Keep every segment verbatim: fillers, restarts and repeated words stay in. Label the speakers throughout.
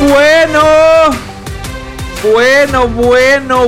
Speaker 1: Bueno, bueno, bueno,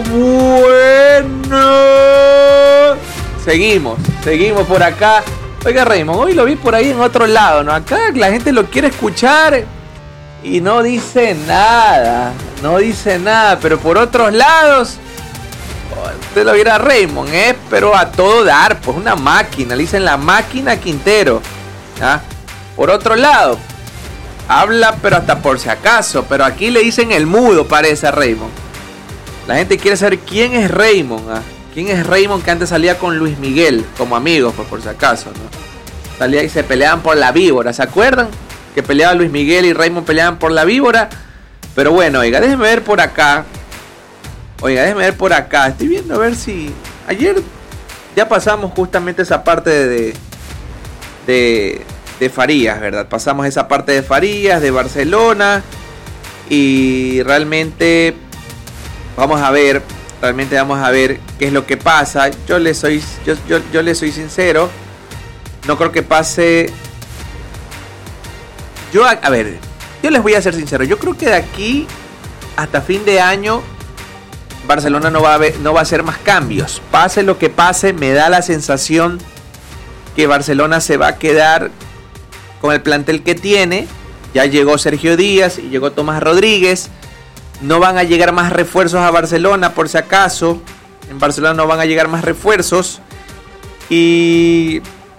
Speaker 1: bueno. Seguimos, seguimos por acá. Oiga, Raymond, hoy lo vi por ahí en otro lado, ¿no? Acá la gente lo quiere escuchar y no dice nada, no dice nada, pero por otros lados, usted lo viera a Raymond, ¿eh? Pero a todo dar, pues una máquina, le dicen la máquina Quintero, ¿ah? Por otro lado, habla pero hasta por si acaso, pero aquí le dicen el mudo, parece a Raymond. La gente quiere saber quién es Raymond, ¿ah? ¿Quién es Raymond que antes salía con Luis Miguel como amigos, pues por si acaso, ¿no? Salía y se peleaban por la víbora, ¿se acuerdan? Que peleaba Luis Miguel y Raymond peleaban por la víbora. Pero bueno, oiga, déjenme ver por acá. Oiga, déjenme ver por acá. Estoy viendo a ver si... Ayer ya pasamos justamente esa parte de... De, de Farías, ¿verdad? Pasamos esa parte de Farías, de Barcelona. Y realmente... Vamos a ver... Realmente vamos a ver qué es lo que pasa. Yo le soy, yo, yo, yo le soy sincero. No creo que pase... Yo, a, a ver, yo les voy a ser sincero. Yo creo que de aquí hasta fin de año Barcelona no va a ver, no va a hacer más cambios. Pase lo que pase, me da la sensación que Barcelona se va a quedar con el plantel que tiene. Ya llegó Sergio Díaz y llegó Tomás Rodríguez. No van a llegar más refuerzos a Barcelona, por si acaso. En Barcelona no van a llegar más refuerzos. Y...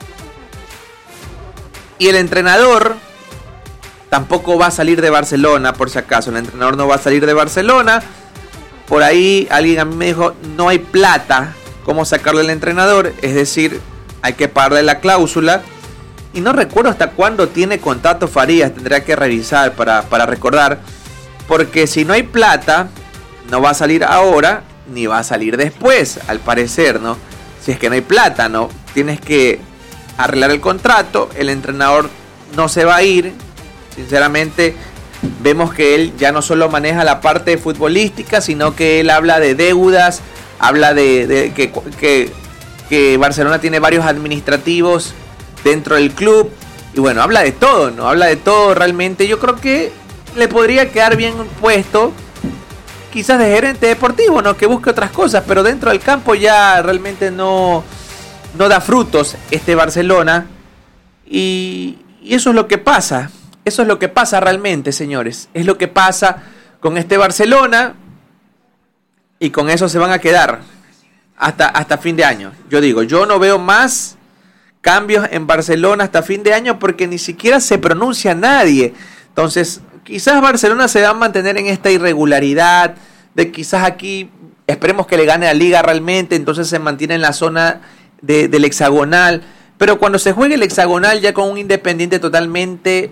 Speaker 1: Y el entrenador tampoco va a salir de Barcelona, por si acaso. El entrenador no va a salir de Barcelona. Por ahí alguien a mí me dijo, no hay plata. ¿Cómo sacarle al entrenador? Es decir, hay que pagarle la cláusula. Y no recuerdo hasta cuándo tiene contrato Farías. Tendría que revisar para, para recordar. Porque si no hay plata, no va a salir ahora, ni va a salir después, al parecer, ¿no? Si es que no hay plata, ¿no? Tienes que arreglar el contrato, el entrenador no se va a ir. Sinceramente, vemos que él ya no solo maneja la parte futbolística, sino que él habla de deudas, habla de, de que, que, que Barcelona tiene varios administrativos dentro del club. Y bueno, habla de todo, ¿no? Habla de todo realmente. Yo creo que le podría quedar bien puesto, quizás de gerente deportivo, ¿no? Que busque otras cosas, pero dentro del campo ya realmente no, no da frutos este Barcelona. Y, y eso es lo que pasa. Eso es lo que pasa realmente, señores. Es lo que pasa con este Barcelona. Y con eso se van a quedar hasta, hasta fin de año. Yo digo, yo no veo más cambios en Barcelona hasta fin de año porque ni siquiera se pronuncia nadie. Entonces, quizás Barcelona se va a mantener en esta irregularidad, de quizás aquí esperemos que le gane la Liga realmente, entonces se mantiene en la zona de, del hexagonal, pero cuando se juegue el hexagonal ya con un Independiente totalmente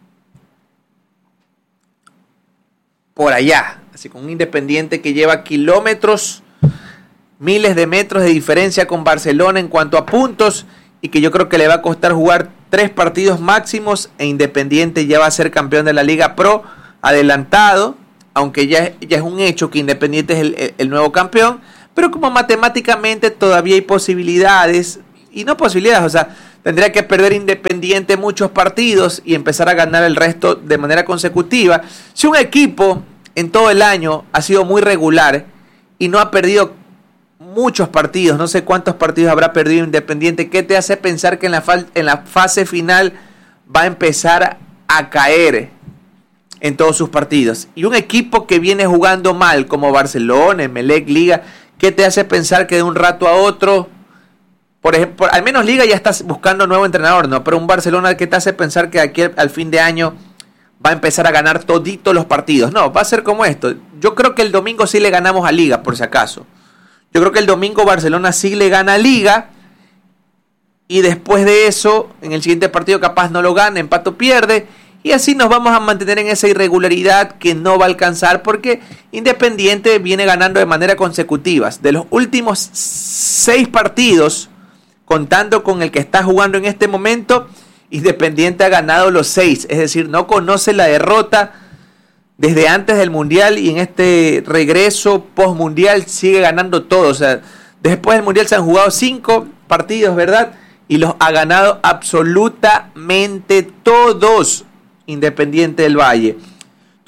Speaker 1: por allá, así con un Independiente que lleva kilómetros, miles de metros de diferencia con Barcelona en cuanto a puntos, y que yo creo que le va a costar jugar tres partidos máximos e Independiente ya va a ser campeón de la Liga Pro adelantado, aunque ya, ya es un hecho que Independiente es el, el, el nuevo campeón, pero como matemáticamente todavía hay posibilidades, y no posibilidades, o sea, tendría que perder Independiente muchos partidos y empezar a ganar el resto de manera consecutiva. Si un equipo en todo el año ha sido muy regular y no ha perdido muchos partidos, no sé cuántos partidos habrá perdido Independiente, ¿qué te hace pensar que en la, fa- en la fase final va a empezar a caer en todos sus partidos? Y un equipo que viene jugando mal como Barcelona, Emelec, Liga, ¿qué te hace pensar que de un rato a otro, por ejemplo, al menos Liga ya está buscando nuevo entrenador, ¿no? Pero un Barcelona, ¿qué te hace pensar que aquí al fin de año va a empezar a ganar toditos los partidos? No, va a ser como esto. Yo creo que el domingo sí le ganamos a Liga, por si acaso. Yo creo que el domingo Barcelona sí le gana a Liga. Y después de eso, en el siguiente partido capaz no lo gana, empate o pierde. Y así nos vamos a mantener en esa irregularidad que no va a alcanzar. Porque Independiente viene ganando de manera consecutiva. De los últimos seis partidos, contando con el que está jugando en este momento, Independiente ha ganado los seis. Es decir, no conoce la derrota desde antes del Mundial y en este regreso post-Mundial sigue ganando todo. O sea, después del Mundial se han jugado cinco partidos, ¿verdad? Y los ha ganado absolutamente todos Independiente del Valle.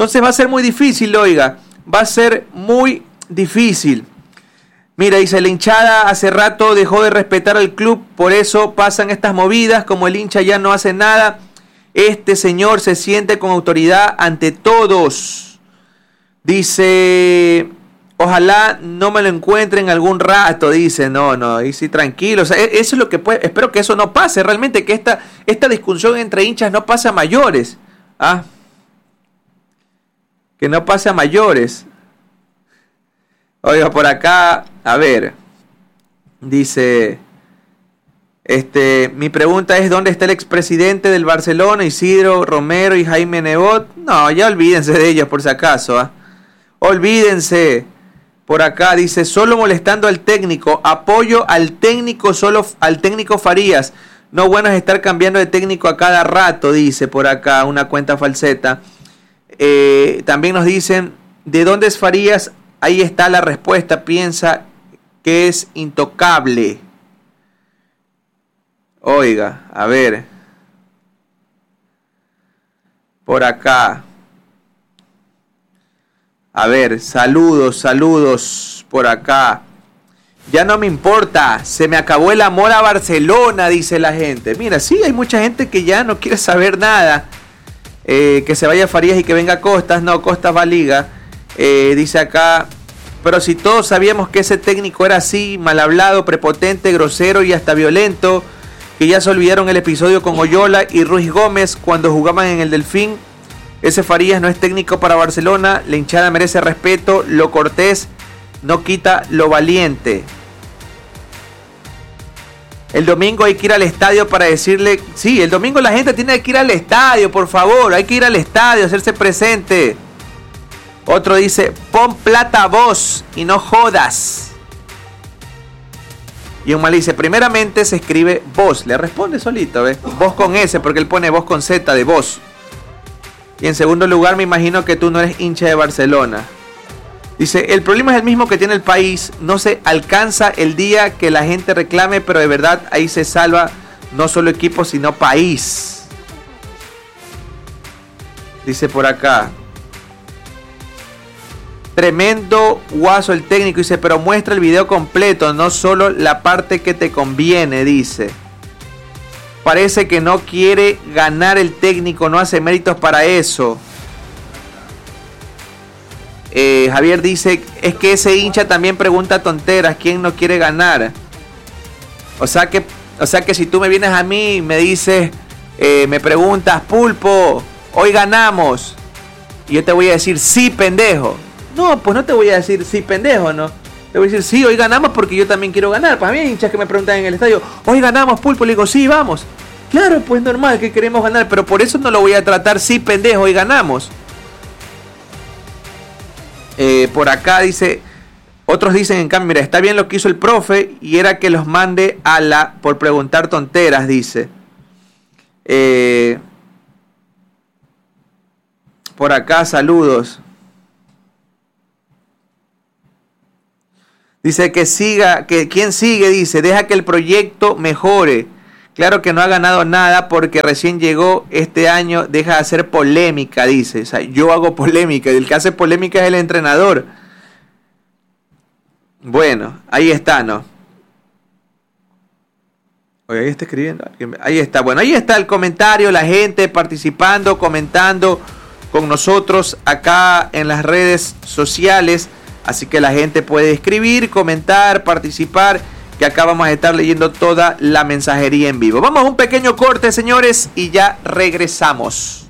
Speaker 1: Entonces va a ser muy difícil, oiga, va a ser muy difícil. Mira, dice, la hinchada hace rato dejó de respetar al club, por eso pasan estas movidas, como el hincha ya no hace nada, este señor se siente con autoridad ante todos. Dice, ojalá no me lo encuentren algún rato, dice, no, no, y sí, tranquilo, o sea, eso es lo que puede, espero que eso no pase, realmente que esta, esta discusión entre hinchas no pase a mayores, ¿ah? Que no pase a mayores. Oiga, por acá, a ver, dice, este, mi pregunta es, ¿dónde está el expresidente del Barcelona, Isidro Romero y Jaime Nebot? No, ya olvídense de ellos por si acaso, ¿ah? Olvídense. Por acá dice, solo molestando al técnico, apoyo al técnico, solo al técnico Farías. No bueno es estar cambiando de técnico a cada rato, dice por acá una cuenta falseta. Eh, también nos dicen, ¿de dónde es Farías? Ahí está la respuesta, piensa que es intocable. Oiga, a ver. Por acá. A ver, saludos, saludos por acá. Ya no me importa, se me acabó el amor a Barcelona, dice la gente. Mira, sí, hay mucha gente que ya no quiere saber nada. Eh, que se vaya Farías y que venga Costas. No, Costas va a Liga. Eh, dice acá, pero si todos sabíamos que ese técnico era así, mal hablado, prepotente, grosero y hasta violento, que ya se olvidaron el episodio con Oyola y Ruiz Gómez cuando jugaban en el Delfín. Ese Farías no es técnico para Barcelona, la hinchada merece respeto, lo cortés no quita lo valiente. El domingo hay que ir al estadio para decirle, sí, el domingo la gente tiene que ir al estadio, por favor, hay que ir al estadio, hacerse presente. Otro dice, pon plata vos y no jodas. Y un mal dice, primeramente se escribe vos, le responde solito, ¿ves? Vos con S, porque él pone vos con Z de vos. Y en segundo lugar, me imagino que tú no eres hincha de Barcelona. Dice, el problema es el mismo que tiene el país, no se alcanza el día que la gente reclame, pero de verdad ahí se salva no solo equipo, sino país. Dice por acá, tremendo guaso el técnico, dice, pero muestra el video completo, no solo la parte que te conviene, dice. Parece que no quiere ganar el técnico, no hace méritos para eso. Eh, Javier dice, es que ese hincha también pregunta tonteras, ¿quién no quiere ganar? O sea que, o sea que si tú me vienes a mí y me dices, eh, me preguntas, Pulpo, hoy ganamos, y yo te voy a decir, sí, pendejo. No, pues no te voy a decir, sí, pendejo, ¿no? Te voy a decir, sí, hoy ganamos porque yo también quiero ganar. Pues a mí hay hinchas que me preguntan en el estadio, hoy ganamos, Pulpo, le digo, sí, vamos. Claro, pues normal que queremos ganar, pero por eso no lo voy a tratar, sí, pendejo, hoy ganamos. Eh, por acá dice, otros dicen en cambio, mira, está bien lo que hizo el profe y era que los mande a la por preguntar tonteras, dice. Eh, por acá, saludos. Dice que siga, que quien sigue, dice, deja que el proyecto mejore. Claro que no ha ganado nada porque recién llegó este año, deja de hacer polémica, dice. O sea, yo hago polémica, y el que hace polémica es el entrenador. Bueno, ahí está, ¿no? Oye, ahí está escribiendo. Ahí está, bueno, ahí está el comentario, la gente participando, comentando con nosotros acá en las redes sociales. Así que la gente puede escribir, comentar, participar, que acá vamos a estar leyendo toda la mensajería en vivo. Vamos a un pequeño corte, señores, y ya regresamos.